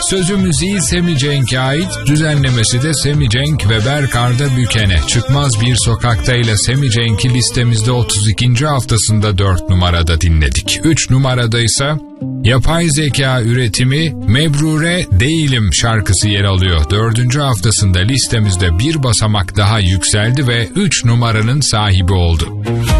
Sözü müziği Semi Cenk'e ait, düzenlemesi de Semi Cenk ve Berkar'da Bükene. Çıkmaz Bir Sokakta ile Semi Cenk'i listemizde 32. haftasında 4 numarada dinledik. 3 numarada ise yapay zeka üretimi Mebrure Değilim şarkısı yer alıyor. 4. haftasında listemizde bir basamak daha yükseldi ve 3 numaranın sahibi oldu.